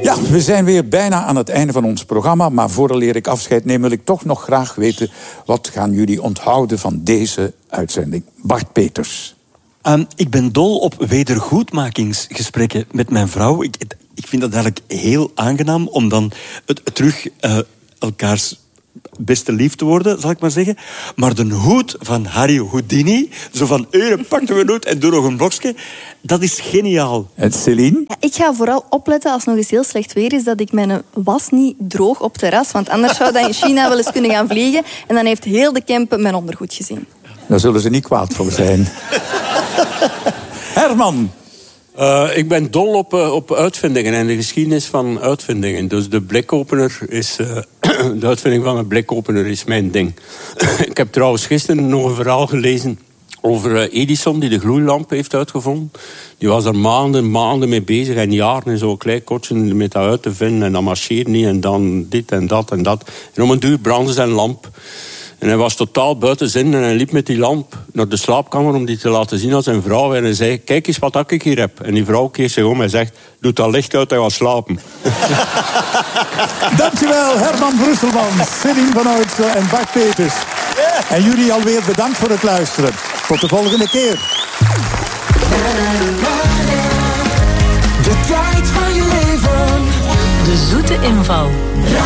Ja, we zijn weer bijna aan het einde van ons programma. Maar vooraleer ik afscheid neem, wil ik toch nog graag weten... wat gaan jullie onthouden van deze uitzending? Bart Peters. Ik ben dol op wedergoedmakingsgesprekken met mijn vrouw. Ik vind dat eigenlijk heel aangenaam om dan terug elkaars beste lief te worden, zal ik maar zeggen. Maar de hoed van Harry Houdini, zo van pak de hoed en doe nog een blokje, dat is geniaal. En Céline? Ja, ik ga vooral opletten als het nog eens heel slecht weer is dat ik mijn was niet droog op terras, want anders zou dat in China wel eens kunnen gaan vliegen en dan heeft heel de camp mijn ondergoed gezien. Daar zullen ze niet kwaad voor zijn. Herman? Ik ben dol op uitvindingen en de geschiedenis van uitvindingen. Dus de blikopener is... de uitvinding van een blikopener is mijn ding. Ik heb trouwens gisteren nog een verhaal gelezen over Edison, die de gloeilamp heeft uitgevonden. Die was er maanden mee bezig en jaren in zo'n klein kotje met dat uit te vinden. En dat marcheert niet en dan dit en dat en dat. En om een duur brandde zijn lamp. En hij was totaal buiten zin en hij liep met die lamp naar de slaapkamer om die te laten zien aan zijn vrouw. En hij zei, kijk eens wat ik hier heb. En die vrouw keert zich om en zegt, doe dat licht uit en ga slapen. Dankjewel, Herman Brusselmans, Céline van Oudsen en Bart Peters. En jullie alweer bedankt voor het luisteren. Tot de volgende keer. De tijd van je leven. De zoete inval.